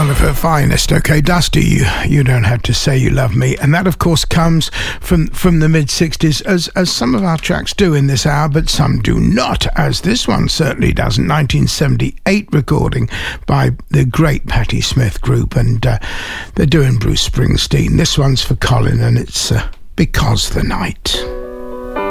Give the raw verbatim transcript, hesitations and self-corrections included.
one of her finest. Okay, Dusty, you, you don't have to say you love me. And that, of course, comes from, from the mid-sixties, as, as some of our tracks do in this hour, but some do not, as this one certainly doesn't. nineteen seventy-eight recording by the great Patti Smith Group, and uh, they're doing Bruce Springsteen. This one's for Colin, and it's uh, Because the Night.